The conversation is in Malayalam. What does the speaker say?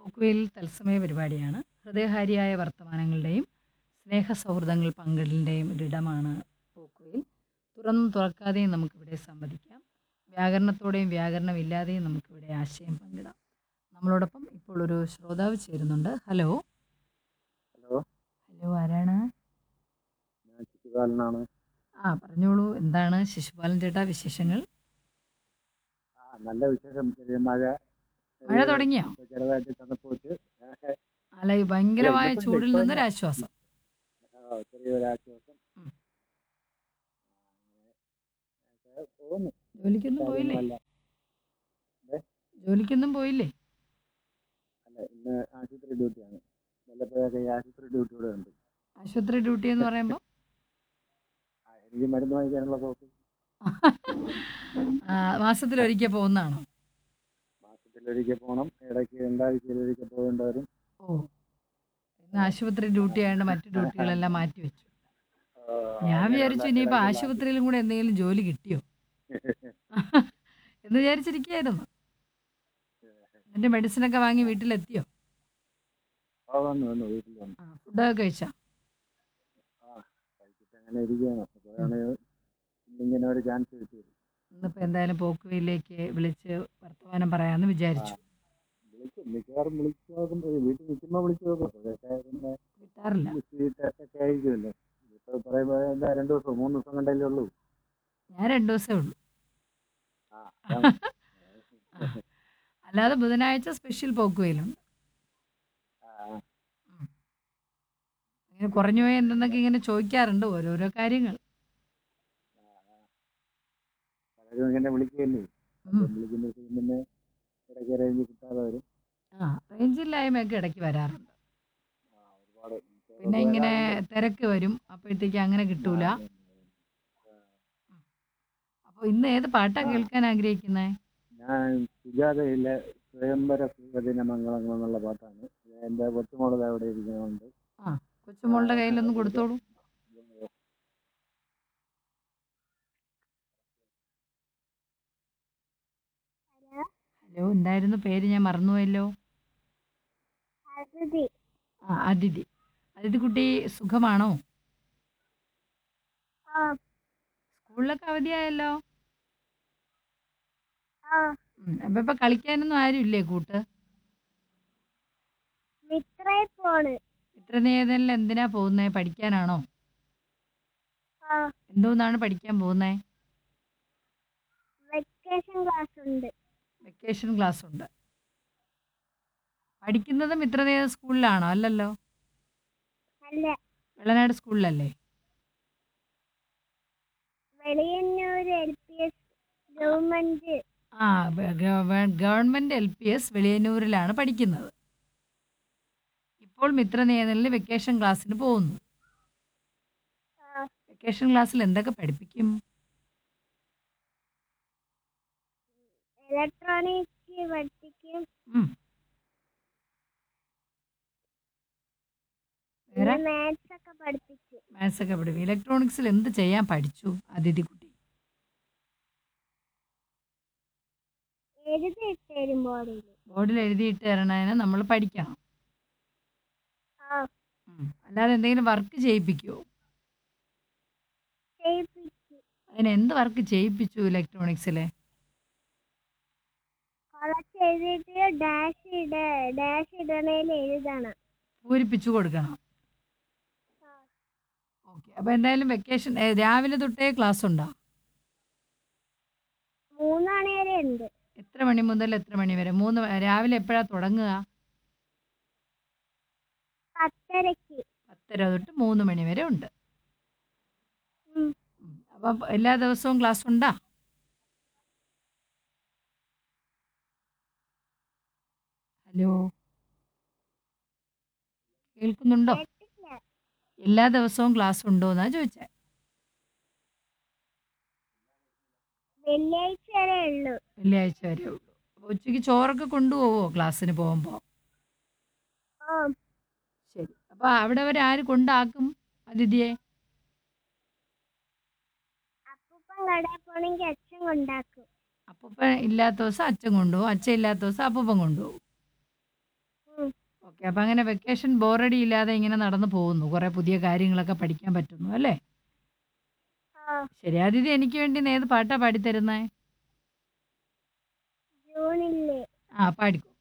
പോക്കുവെയിൽ തത്സമയ പരിപാടിയാണ്. ഹൃദയഹാരിയായ വർത്തമാനങ്ങളുടെയും സ്നേഹസൗഹൃദങ്ങൾ പങ്കിടലിൻ്റെയും ഒരിടമാണ് പോക്കുവെയിൽ. തുറന്നും തുറക്കാതെയും നമുക്കിവിടെ സംവദിക്കാം. വ്യാകരണത്തോടെയും വ്യാകരണമില്ലാതെയും നമുക്കിവിടെ ആശയം പങ്കിടാം. നമ്മളോടൊപ്പം ഇപ്പോൾ ഒരു ശ്രോതാവ് ചേരുന്നുണ്ട്. ഹലോ. ഹലോ, ഹലോ, ആരാണ്? ഞാൻ ശിശുപാലനാണ്. പറഞ്ഞോളൂ. എന്താണ് ശിശുപാലൻ ചേട്ടാ വിശേഷങ്ങൾ? നല്ല വിശേഷം. ചെറിയ മഴ, മഴ ചെറിയൊരു തുടങ്ങിയോ? ചെറുതായിട്ട് തണുപ്പ് വെച്ച്. അല്ല, ഈ അല്ല, ഭയങ്കരമായ ഇന്നിപ്പോ ഇല്ല, ചൂടിൽ ഇപ്പൊ ഇല്ല. നിന്നൊരാശ്വാസം. ചെറിയൊരു ആശ്വാസം. ഉം. പോകുന്നു. ജോലിക്കൊന്നും പോയില്ലേ? കാര്യങ്ങളല്ല. ഏ? ജോലിക്കൊന്നും പോയില്ലേ? അല്ല, ഇന്ന് ആശുപത്രി ഡ്യൂട്ടിയാണ്. വല്ലപ്പോഴൊക്കെ ഈ ആശുപത്രി ഡ്യൂട്ടി കൂടെ ഉണ്ട്. ആശുപത്രി ഡ്യൂട്ടി എന്ന് പറയുമ്പോൾ എനിക്ക് മരുന്ന് വാങ്ങിക്കാനുള്ള പോക്ക്. മാസത്തിലൊരിക്കൽ പോകുന്നതാണോ? മാസത്തിലൊരിക്കൽ പോകണം. ഇടയ്ക്ക് രണ്ടാഴ്ചയിലൊരിക്കൽ പോകേണ്ട വരും. ഓ, ഇന്ന് ആശുപത്രി ഡ്യൂട്ടി ആയതുകൊണ്ട് മറ്റു ഡ്യൂട്ടികളെല്ലാം മാറ്റിവെച്ചു. ഞാൻ വിചാരിച്ചു അങ്ങനെയുള്ള ഇനിയിപ്പോൾ ഇടയ്ക്കുള്ള ആശുപത്രിയിലും കൂടെ എന്തെങ്കിലും ജോലി കിട്ടിയോ എന്ന് വിചാരിച്ചിരിക്കുകയായിരുന്നു. എൻ്റെ മെഡിസിനൊക്കെ വാങ്ങി വീട്ടിലെത്തിയോ? വന്നു വീട്ടിൽ വന്നു. ഫുഡൊക്കെ കഴിച്ചാ? കഴിച്ചിട്ട് അങ്ങനെ ഇരിക്കുകയാണ്. അപ്പോഴാണ് ഇന്നിങ്ങനെ ഒരു ചാൻസ് കിട്ടിയത്. ഇന്നിപ്പോൾ എന്തായാലും പോക്കുവയിലേക്ക് വിളിച്ച് വർത്തമാനം പറയാമെന്ന് വിചാരിച്ചു. വിളിക്കും, മിക്കവാറും വിളിച്ചു നോക്കുമ്പോൾ വീട്ടിൽ നിൽക്കുമ്പോൾ വിളിച്ചു നോക്കും. അപ്പോഴൊക്കെ പിന്നെ കിട്ടാറില്ല. വീട്ടൊക്കെ ആയിരിക്കുമല്ലോ. ഇപ്പോൾ പറയുമ്പോൾ എന്താ 2 ദിവസം 3 ദിവസം കണ്ടല്ലേ ഉള്ളൂ. ഞാൻ 2 ദിവസമേ ഉള്ളൂ. ആ, അതാണ്. അല്ലാതെ ബുധനാഴ്ച സ്പെഷ്യൽ പോക്കുവയിലുണ്ട്. ആ, ഇങ്ങനെ കുറഞ്ഞു പോയി എന്തെന്നൊക്കെ ഇങ്ങനെ ചോദിക്കാറുണ്ട് ഓരോരോ കാര്യങ്ങൾ. പലരും ഇങ്ങനെ വിളിക്കുകയല്ലേ. ഉം. അപ്പം വിളിക്കുമ്പോഴത്തേക്കും പിന്നെ ഇടയ്ക്ക് റേഞ്ച് കിട്ടാതെ വരും. റേഞ്ചില്ലായ്മയൊക്കെ ഇടയ്ക്ക് വരാറുണ്ട്. ഒരുപാട് പിന്നെ മിക്കവാറും ഇങ്ങനെ വരാറുണ്ട്. തിരക്ക് വരും, അപ്പോഴത്തേക്ക് അങ്ങനെ കിട്ടൂല. അതെ. അപ്പോൾ ഇന്ന് ഏത് പാട്ടാണ് കേൾക്കാൻ ആഗ്രഹിക്കുന്നത്? ഞാൻ സുജാതയിലെ സ്വയംവര സുഖദിന മംഗളങ്ങൾ എന്നുള്ള പാട്ടാണ്. എൻ്റെ കൊച്ചുമോളത് അവിടെ ഇരിക്കുന്നുണ്ട്. കൊച്ചുമോളുടെ കയ്യിലൊന്ന് കൊടുത്തോളൂ. ഹലോ, എന്തായിരുന്നു പേര്? ഞാൻ മറന്നുപോയല്ലോ. അതിഥി. അതിഥി കുട്ടി സുഖമാണോ? സ്കൂളിലൊക്കെ അവധിയായല്ലോ. അപ്പൊ ഇപ്പൊ കളിക്കാനൊന്നും ആരും ഇല്ലേ കൂട്ട്? ഇത്ര നേരം എന്തിനാ പോകുന്നേ? പഠിക്കാനാണോ? എന്തോന്നാണ് പഠിക്കാൻ പോകുന്നേ? വെക്കേഷൻ ക്ലാസ് ഉണ്ട്. പഠിക്കുന്നതും ഇത്ര നേരം സ്കൂളിലാണോ? അല്ലല്ലോ, വെള്ളനാട് സ്കൂളിലല്ലേ? ഗവൺമെന്റ് LPS വെളിയന്നൂരിലാണ് പഠിക്കുന്നത്. ഇപ്പോൾ മിത്രനേതലിൽ വെക്കേഷൻ ക്ലാസ്സിന് പോകുന്നു. വെക്കേഷൻ ക്ലാസ്സിൽ എന്തൊക്കെ പഠിപ്പിക്കും? ഇലക്ട്രോണിക്സ് പഠിപ്പിക്കും. വേറെ മാത്സ് ഒക്കെ പഠിപ്പിച്ചു. മാത്സ് ഒക്കെ പഠിപ്പിക്കും. ഇലക്ട്രോണിക്സിൽ എന്ത് ചെയ്യാൻ പഠിച്ചു അതിഥി കുട്ടി? എഴുതിയിട്ട് തരും ബോർഡിൽ എഴുതിയിട്ട് തരണതിന് നമ്മൾ പഠിക്കണം. അല്ലാതെ എന്തെങ്കിലും വർക്ക് ചെയ്യിപ്പിക്കുമോ? അതിന് എന്ത് വർക്ക് ചെയ്യിപ്പിച്ചു ഇലക്ട്രോണിക്സിലെ? കുറച്ച് എഴുതിയിട്ട് ഡാഷ് ഇടണേൽ എഴുതണം. പൂരിപ്പിച്ചു കൊടുക്കണം. ഓക്കെ. അപ്പോൾ എന്തായാലും വെക്കേഷൻ രാവിലെ തൊട്ടേ ക്ലാസ് ഉണ്ടോ? 3 മണി വരെ ഉണ്ട്. എത്ര മണി മുതൽ എത്ര മണി വരെ? രാവിലെ എപ്പോഴാണ് തുടങ്ങുക? 10:30. 10:30 തൊട്ട് 3 മണി വരെ ഉണ്ട്. അപ്പം എല്ലാ ദിവസവും ക്ലാസ് ഉണ്ടോ? ഹലോ, കേൾക്കുന്നുണ്ടോ? എല്ലാ ദിവസവും ക്ലാസ് ഉണ്ടോ എന്നാ ചോദിച്ചേ. വെള്ളിയാഴ്ച വരെ ഉള്ളൂ. വെള്ളിയാഴ്ച വരെ ഉള്ളൂ. അപ്പോൾ ഉച്ചയ്ക്ക് ചോറൊക്കെ കൊണ്ടുപോവോ ക്ലാസ്സിന് പോകുമ്പോൾ? ശരി. അപ്പോൾ അവിടെ വരെ ആര് കൊണ്ടാക്കും അതിഥിയെ? അപ്പൂപ്പൻ കടയിൽ പോണെങ്കിൽ അച്ഛൻ കൊണ്ടാക്കും. അപ്പൂപ്പൻ ഇല്ലാത്ത ദിവസം അച്ഛൻ കൊണ്ടുപോകും, അച്ഛൻ ഇല്ലാത്ത ദിവസം അപ്പൂപ്പൻ കൊണ്ടുപോകും. ഓക്കെ. അപ്പൊ അങ്ങനെ വെക്കേഷൻ ബോറടി ഇല്ലാതെ ഇങ്ങനെ നടന്നു പോകുന്നു. കുറെ പുതിയ കാര്യങ്ങളൊക്കെ പഠിക്കാൻ പറ്റുന്നു അല്ലേ? ആ ശരി. അതിഥി എനിക്ക് വേണ്ടി ഇന്ന് ഏത് പാട്ടാ പാടിത്തരുന്നേ? ജൂണില്ലേ ആ പാടിക്കോ.